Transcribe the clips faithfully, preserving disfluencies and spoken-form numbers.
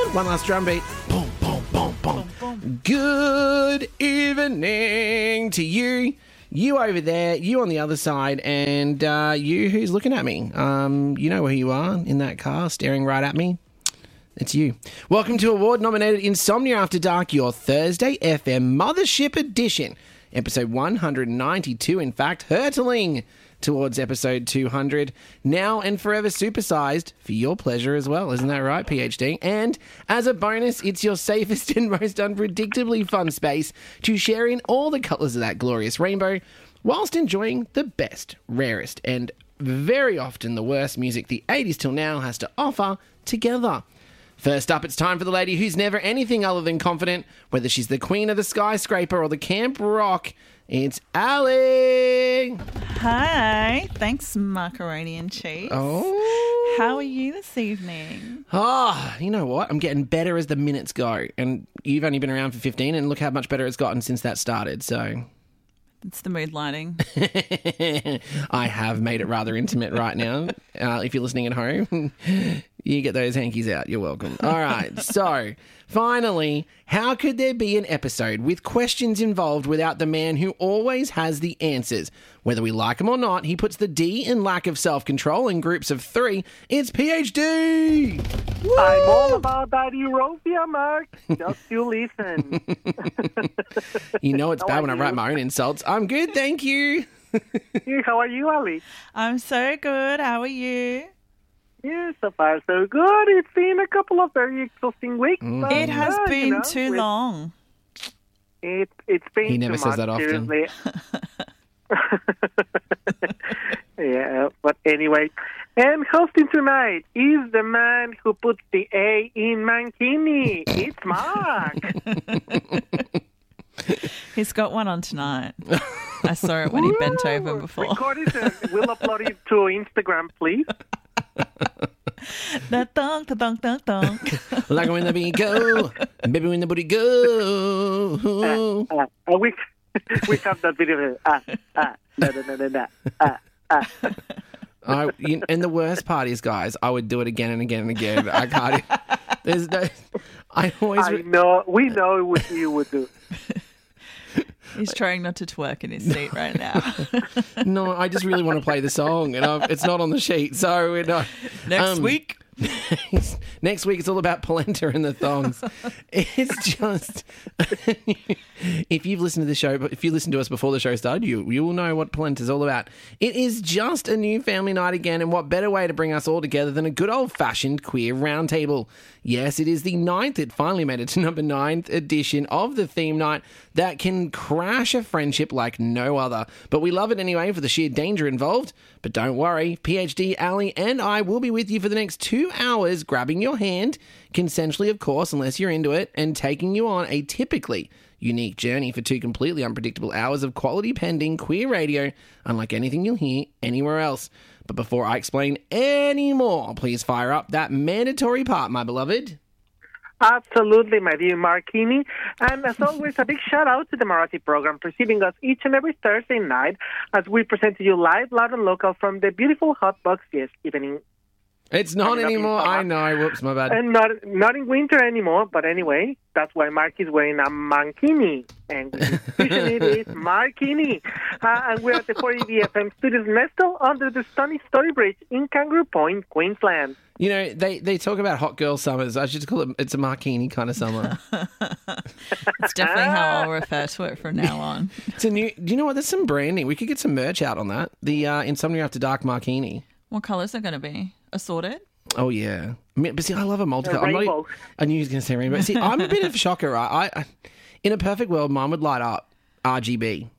One last drum beat. Boom, boom, boom, boom. boom, boom. Good evening to you. You over there, you on the other side, and uh, you who's looking at me. Um, you know where you are in that car, staring right at me. It's you. Welcome to award-nominated Insomnia After Dark, your Thursday F M Mothership Edition. Episode one hundred ninety-two, in fact, hurtling towards episode two hundred. Now and forever supersized for your pleasure as well. Isn't that right, P H D? And as a bonus, it's your safest and most unpredictably fun space to share in all the colours of that glorious rainbow whilst enjoying the best, rarest, and very often the worst music the eighties till now has to offer together. First up, it's time for the lady who's never anything other than confident, whether she's the queen of the skyscraper or the camp rock. It's Ali. Hi. Thanks, macaroni and cheese. Oh. How are you this evening? Ah, oh, you know what? I'm getting better as the minutes go. And you've only been around for fifteen, and look how much better it's gotten since that started, so... It's the mood lighting. I have made it rather intimate right now. Uh, if you're listening at home, you get those hankies out. You're welcome. All right. So, finally, how could there be an episode with questions involved without the man who always has the answers? Whether we like him or not, he puts the D in lack of self-control in groups of three. It's P H D! Woo! I'm all about that Europia, Mark. Just you listen. You know it's bad when I write my own insults. I'm good, thank you. Hey, how are you, Ali? I'm so good. How are you? Yeah, so far so good. It's been a couple of very exhausting weeks. Mm. But, It has uh, been you know, too with, long. It, it's been He never too says much, that often. Seriously. Yeah, but anyway. And hosting tonight is the man who puts the A in Mankini. It's Mark. He's got one on tonight. I saw it when he bent over before. Record it and we'll upload it to Instagram, please. Da thunk, da thunk, thunk, thunk. Like when the beat go, baby when the booty go. Uh, uh, uh, we, we have that video. Ah, ah, da, da, da, da, da, ah, ah. I, you, and the worst part is, guys, I would do it again and again and again. I can't. There's no. I always. I know. We know what you would do. He's trying not to twerk in his seat right now. No, I just really want to play the song, and I've, it's not on the sheet. So we're not, Next um, week. Next week, it's all about polenta and the thongs. It's just if you've listened to the show, but if you listened to us before the show started, you you will know what polenta is all about. It is just a new family night again, and what better way to bring us all together than a good old-fashioned queer roundtable? Yes, it is the ninth. It finally made it to number ninth edition of the theme night that can crash a friendship like no other. But we love it anyway for the sheer danger involved. But don't worry, P H D, Ali, and I will be with you for the next two hours, grabbing your hand, consensually of course, unless you're into it, and taking you on a typically unique journey for two completely unpredictable hours of quality pending queer radio, unlike anything you'll hear anywhere else. But before I explain any more, please fire up that mandatory part, my beloved. Absolutely, my dear Markini. And as always, a big shout out to the Marathi program for receiving us each and every Thursday night as we present to you live, loud, and local from the beautiful Hotbox Yes evening. It's not anymore. I know. Whoops, my bad. And not not in winter anymore. But anyway, that's why Mark is wearing a mankini. And usually it is Markini. Uh, and we're at the four E D F M studios nestled under the stunning Story Bridge in Kangaroo Point, Queensland. You know, they, they talk about hot girl summers. I should call it, it's a martini kind of summer. It's definitely how I'll refer to it from now on. It's a new, do you know what? There's some branding. We could get some merch out on that. The uh, Insomnia After Dark martini. What colours are going to be? Assorted? Oh, yeah. I mean, but see, I love a multicolor. I'm not, rainbow. I knew he was going to say rainbow. See, I'm a bit of a shocker, right? I, I, in a perfect world, mine would light up R G B.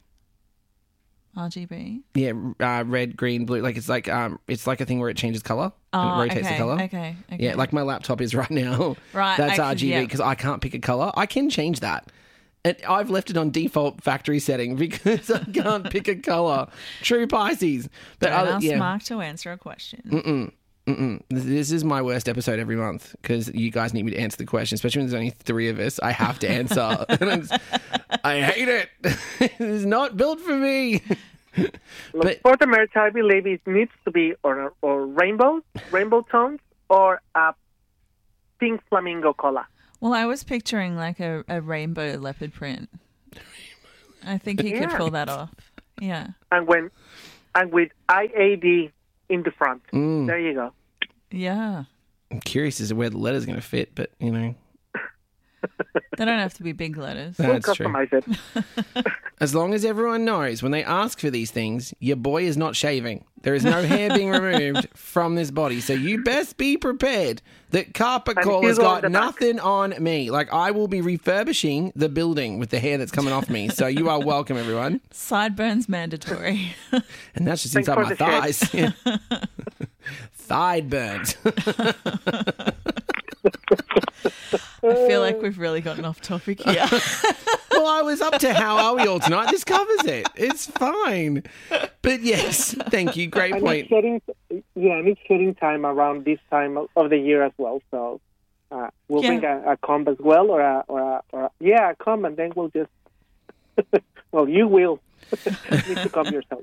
R G B? Yeah, uh, red, green, blue. Like it's like um, it's like a thing where it changes color Oh, and it rotates okay, the color. okay, okay. Yeah, like my laptop is right now. Right, That's I can- R G B yeah. because I can't pick a color. I can change that. And I've left it on default factory setting because I can't pick a color. True Pisces. But Don't other, ask yeah. Mark to answer a question. Mm-mm. Mm-mm. This is my worst episode every month because you guys need me to answer the question, especially when there's only three of us. I have to answer. I hate it. It's not built for me. Look, But- for the merch, I believe it needs to be or or rainbow, rainbow tones, or a pink flamingo cola. Well, I was picturing like a, a rainbow leopard print. I think you could Yeah. pull that off. Yeah. And when and with I A D in the front. Mm. There you go. Yeah. I'm curious as to where the letter's going to fit, but, you know, They don't have to be big letters. that's we'll true. customize it. As long as everyone knows when they ask for these things, your boy is not shaving. There is no hair being removed from this body. So you best be prepared that Carpet And Caller's Hugo got at the back. nothing on me. Like, I will be refurbishing the building with the hair that's coming off me. So you are welcome, everyone. Sideburns mandatory. And that's just Thanks inside for my the thighs. Yeah. Thigh burns. I feel like we've really gotten off topic here. Well, I was up to how are we all tonight? This covers it. It's fine. But yes, thank you. Great And point. it's getting, yeah, and it's getting time around this time of, of the year as well. So uh, we'll Yeah. bring a, a comb as well, or a, or a, or a yeah, a comb, and then we'll just, well, you will need to comb yourself.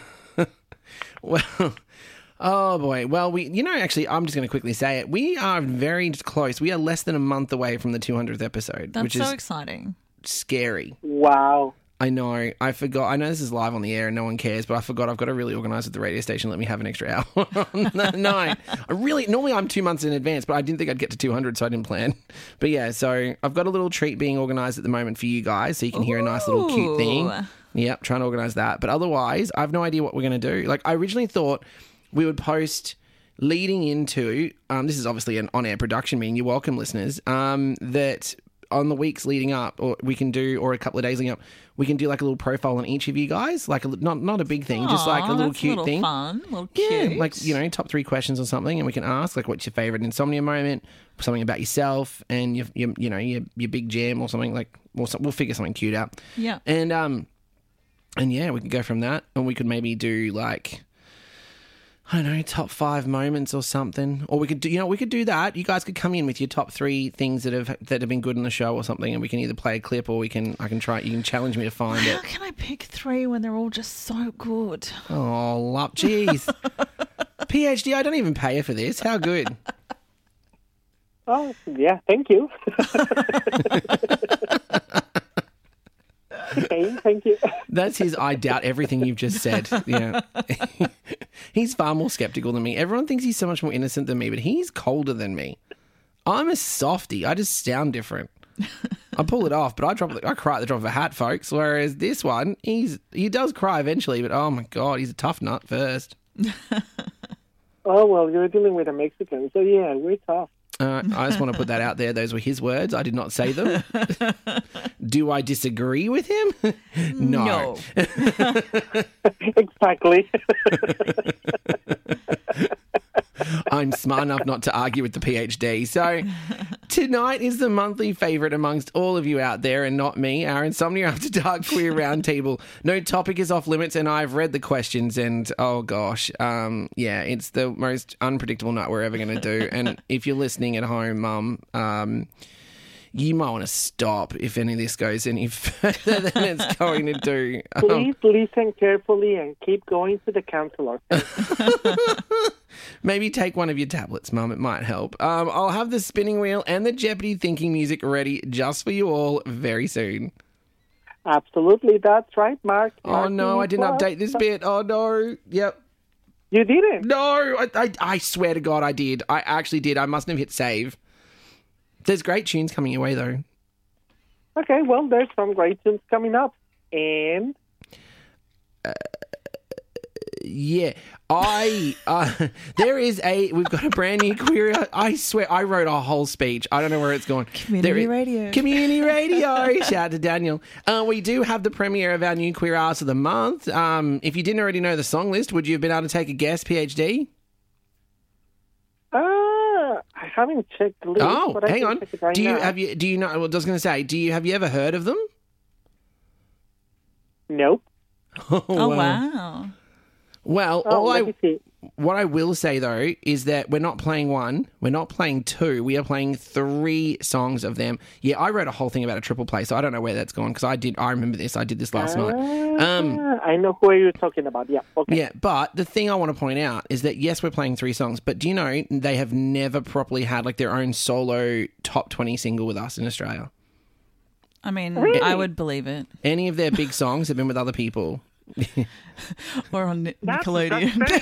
Well, oh boy. Well, we, you know, actually, I'm just going to quickly say it. We are very close. We are less than a month away from the two hundredth episode, That's which so is exciting. scary. Wow. I know. I forgot. I know this is live on the air and no one cares, but I forgot I've got to really organise with the radio station. Let me have an extra hour on the night. I really, normally I'm two months in advance, but I didn't think I'd get to two hundred, so I didn't plan. But yeah, so I've got a little treat being organised at the moment for you guys, so you can hear a nice little cute thing. Ooh. Yep, trying to organise that. But otherwise, I have no idea what we're going to do. Like, I originally thought we would post leading into, um, this is obviously an on-air production meeting, you're welcome, listeners, um, that on the weeks leading up, or we can do, or a couple of days leading up, we can do like a little profile on each of you guys, like a, li- not not a big thing, just like a Aw, little that's cute a little thing. fun, a little Yeah, cute. like, you know, top three questions or something, and we can ask, like, what's your favourite insomnia moment, something about yourself, and your, your you know, your, your big jam or something, like, we'll, we'll figure something cute out. Yeah. And, um, and yeah, we could go from that, and we could maybe do, like, I don't know, top five moments or something. Or we could do, you know, we could do that. You guys could come in with your top three things that have that have been good in the show or something, and we can either play a clip or we can, I can try, you can challenge me to find How it. can I pick three when they're all just so good? Oh, love, jeez. PhD, I don't even pay her for this. How good. Oh, yeah, thank you. Okay, thank you. That's his, I doubt everything you've just said. Yeah. He's far more skeptical than me. Everyone thinks he's so much more innocent than me, but he's colder than me. I'm a softie. I just sound different. I pull it off, but I drop. I cry at the drop of a hat, folks. Whereas this one, he's he does cry eventually, but oh my god, he's a tough nut first. Oh, well, you're dealing with a Mexican, so yeah, we're tough. Uh, I just want to put that out there. Those were his words. I did not say them. Do I disagree with him? No. Exactly. I'm smart enough not to argue with the PhD. So tonight is the monthly favourite amongst all of you out there and not me, our Insomnia After Dark Queer Roundtable. No topic is off limits, and I've read the questions and, oh gosh, um, yeah, it's the most unpredictable night we're ever going to do. And if you're listening at home, Mum, um, you might want to stop if any of this goes any further than it's going to do. Um, Please listen carefully and keep going to the counselor. Maybe take one of your tablets, Mum. It might help. Um, I'll have the spinning wheel and the Jeopardy thinking music ready just for you all very soon. Absolutely, that's right, Mark. Oh, no, I didn't Mark, update this bit. Oh, no. Yep. You didn't? No, I, I, I swear to God I did. I actually did. I mustn't have hit save. There's great tunes coming your way, though. Okay, well, there's some great tunes coming up. And Yeah, I uh, there is a we've got a brand new queer. I swear, I wrote a whole speech. I don't know where it's gone. Community There is- radio. Community radio. Shout out to Daniel. Uh, we do have the premiere of our new Queer Arts of the Month. Um, if you didn't already know the song list, would you have been able to take a guess, PhD? uh, I haven't checked the list. Oh, but I hang can on. check it right Do you now. have you? Do you know? Well, I was going to say, do you have you ever heard of them? Nope. Oh, wow. Well, Oh, all let I me see. what I will say though is that we're not playing one, we're not playing two, we are playing three songs of them. Yeah, I wrote a whole thing about a triple play, so I don't know where that's gone because I did. I remember this. I did this last night. Um, Ah, I know who you're talking about. Yeah. Okay. yeah, but the thing I want to point out is that yes, we're playing three songs, but do you know they have never properly had like their own solo top twenty single with us in Australia. I mean, Really? I would believe it. Any of their big songs have been with other people. Or on Ni- That's, Nickelodeon. that's very